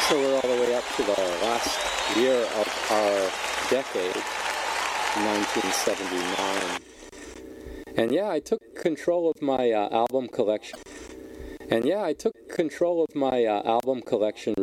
So we're all the way up to the last year of our decade, 1979. And yeah, I took control of my album collection.